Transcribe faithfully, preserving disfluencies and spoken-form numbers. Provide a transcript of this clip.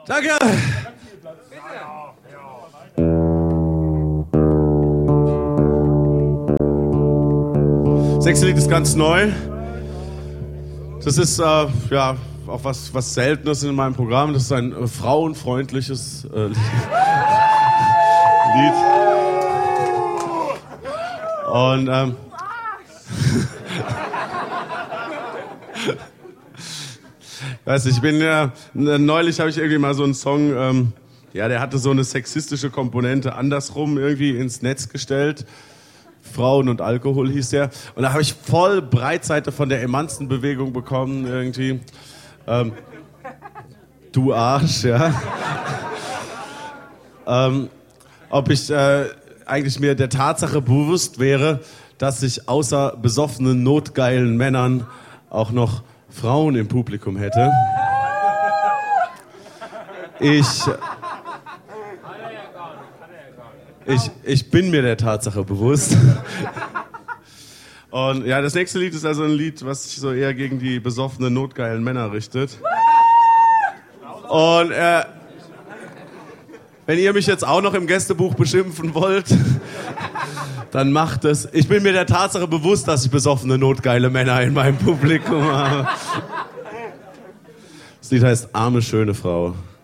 Danke. Das nächste Lied ist ganz neu. Das ist äh, ja auch was, was Seltenes in meinem Programm. Das ist ein äh, frauenfreundliches äh, Lied. Und ähm, weiß nicht, ich bin ja neulich habe ich irgendwie mal so einen Song, ähm, ja, der hatte so eine sexistische Komponente andersrum irgendwie ins Netz gestellt. Frauen und Alkohol hieß der. Und da habe ich voll Breitseite von der Emanzenbewegung bekommen irgendwie. Ähm, du Arsch, ja. ähm, ob ich äh, eigentlich mir der Tatsache bewusst wäre, dass ich außer besoffenen, notgeilen Männern auch noch Frauen im Publikum hätte. Ich, ich, ich bin mir der Tatsache bewusst. Und ja, das nächste Lied ist also ein Lied, was sich so eher gegen die besoffenen, notgeilen Männer richtet. Und äh, wenn ihr mich jetzt auch noch im Gästebuch beschimpfen wollt, dann macht es. Ich bin mir der Tatsache bewusst, dass ich besoffene, notgeile Männer in meinem Publikum habe. Das Lied heißt Arme, schöne Frau.